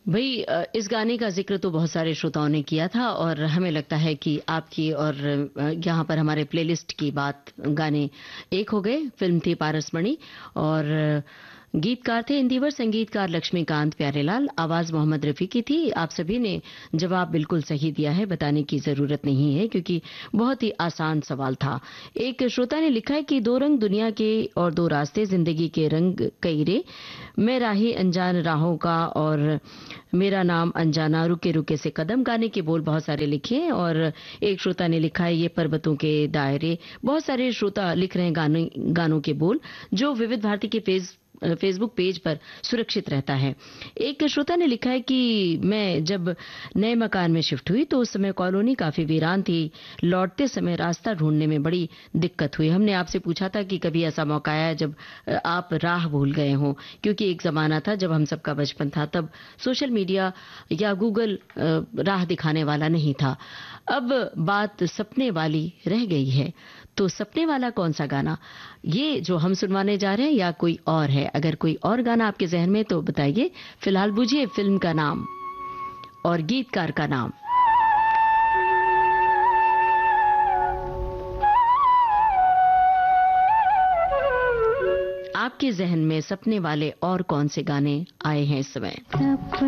भाई इस गाने का जिक्र तो बहुत सारे श्रोताओं ने किया था और हमें लगता है कि आपकी और यहाँ पर हमारे प्लेलिस्ट की बात गाने एक हो गए। फिल्म थी पारसमणि और गीतकार थे इंदिवर, संगीतकार लक्ष्मीकांत प्यारेलाल, आवाज मोहम्मद रफी की थी। आप सभी ने जवाब बिल्कुल सही दिया है, बताने की जरूरत नहीं है क्योंकि बहुत ही आसान सवाल था। एक श्रोता ने लिखा है कि दो रंग दुनिया के और दो रास्ते, जिंदगी के रंग कई रे, मैं राही अनजान राहों का और मेरा नाम अनजाना, रुके रुके से कदम। गाने के बोल बहुत सारे लिखे हैं और एक श्रोता ने लिखा है ये पर्वतों के दायरे। बहुत सारे श्रोता लिख रहे हैं गानों के बोल जो विविध भारती के फेसबुक पेज पर सुरक्षित रहता है। एक श्रोता ने लिखा है कि मैं जब नए मकान में शिफ्ट हुई तो उस समय कॉलोनी काफी वीरान थी, लौटते समय रास्ता ढूंढने में बड़ी दिक्कत हुई। हमने आपसे पूछा था कि कभी ऐसा मौका आया जब आप राह भूल गए हो, क्योंकि एक जमाना था जब हम सबका बचपन था, तब सोशल मीडिया या गूगल राह दिखाने वाला नहीं था। अब बात सपने वाली रह गई है, तो सपने वाला कौन सा गाना, ये जो हम सुनवाने जा रहे हैं या कोई और है? अगर कोई और गाना आपके जहन में तो बताइए। फिलहाल बूझिए फिल्म का नाम और गीतकार का नाम। आपके जहन में सपने वाले और कौन से गाने आए हैं इस समय?